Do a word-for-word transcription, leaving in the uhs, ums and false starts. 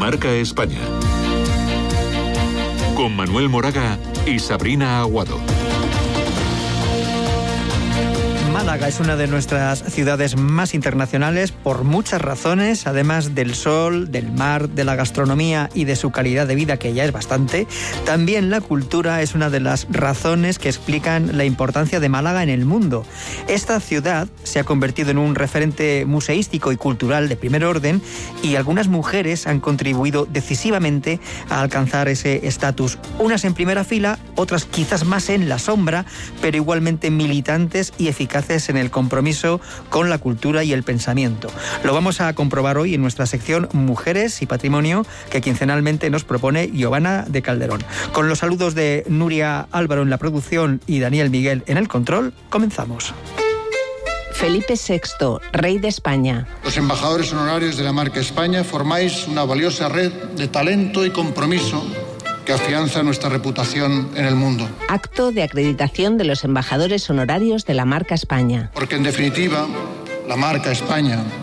Marca España. Con Manuel Moraga y Sabrina Aguado. Málaga es una de nuestras ciudades más internacionales por muchas razones, además del sol, del mar, de la gastronomía y de su calidad de vida, que ya es bastante. También la cultura es una de las razones que explican la importancia de Málaga en el mundo. Esta ciudad se ha convertido en un referente museístico y cultural de primer orden y algunas mujeres han contribuido decisivamente a alcanzar ese estatus. Unas en primera fila, otras quizás más en la sombra, pero igualmente militantes y eficaces en el compromiso con la cultura y el pensamiento. Lo vamos a comprobar hoy en nuestra sección Mujeres y Patrimonio, que quincenalmente nos propone Giovanna de Calderón. Con los saludos de Nuria Álvaro en la producción y Daniel Miguel en el control, comenzamos. Felipe sexto, rey de España. Los embajadores honorarios de la marca España formáis una valiosa red de talento y compromiso que afianza nuestra reputación en el mundo. Acto de acreditación de los embajadores honorarios de la marca España. Porque en definitiva, la marca España